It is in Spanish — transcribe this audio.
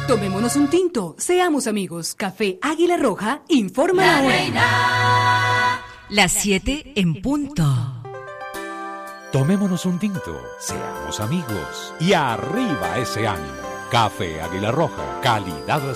Tomémonos un tinto, seamos amigos. Café Águila Roja, informa la hora. Las 7 en punto. Tomémonos un tinto, seamos amigos y arriba ese ánimo. Café Águila Roja, calidad